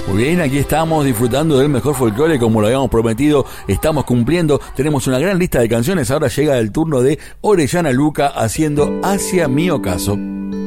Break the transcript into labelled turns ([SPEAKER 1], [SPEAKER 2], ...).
[SPEAKER 1] Muy bien, aquí estamos disfrutando del mejor folclore como lo habíamos prometido, estamos cumpliendo, tenemos una gran lista de canciones, ahora llega el turno de Orellana Luca haciendo Hacia mi ocaso.